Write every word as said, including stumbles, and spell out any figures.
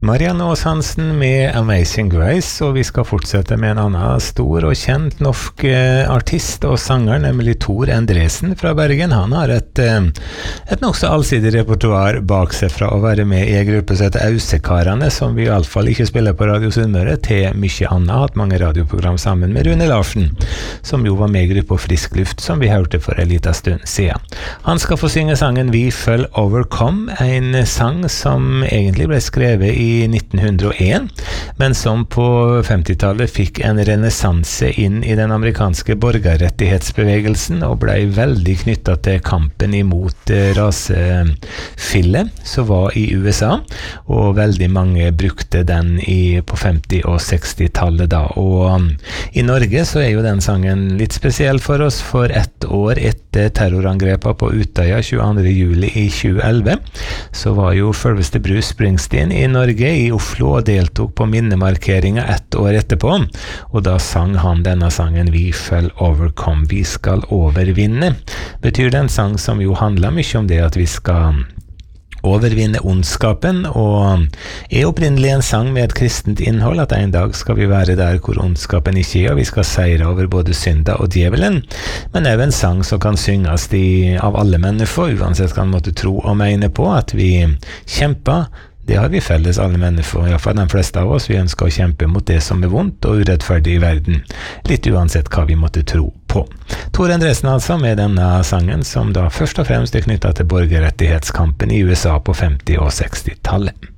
Marianne Aas Hansen med Amazing Grace, og vi skal fortsette med en annen stor og kjent norsk eh, artist og sanger, nemlig Tor Endresen fra Bergen. Han har et, eh, et nok så allsidig repertoar bak seg fra å være med i en gruppe som heter Ausekarane, som vi i alle fall ikke spiller på Radio Sunnmøre, til mye annet, hatt mange radioprogram sammen med Rune Larsen, som jo var med i gruppa Frisk Luft, som vi hørte for en liten stund siden. Han skal få synge sangen Vi Fell Overcome, en sang som egentlig ble skrevet i i nitten hundre og en, men som på femtitallet fikk en renessanse inn i den amerikanske borgerrettighetsbevegelsen og ble veldig knyttet til kampen imot rasefille som var i U S A, og veldig mange brukte den i, på femti- og sekstitallet da. Og i Norge så er jo den sangen litt spesiell for oss, for ett år etter terrorangrepet på Utøya tjueandre juli i tjueelleve, så var jo selveste Bruce Springsteen i Norge i Oslo og deltok på minnemarkeringen ett år etterpå, og da sang han denne sangen Vi Fell Overcome, vi skal overvinne. Betyr det en sang som jo handler mye om det at vi skal overvinne ondskapen, og er opprinnelig en sang med et kristent innhold, at en dag skal vi være der hvor ondskapen ikke er, og vi skal seire over både synda og djevelen, men er en sang som kan synges i, av alle mennesker, uansett hva man måtte tro og mene på, at vi kjemper. Det har vi felles alle mennesker, i hvert fall de fleste av oss. Vi ønsker å kjempe mot det som er vondt og urettferdig i verden, litt uansett hva vi måtte tro på. Tor Endresen altså med denne sangen, som da først og fremst er knyttet til borgerrettighetskampen i U S A på femti- og sekstitallet.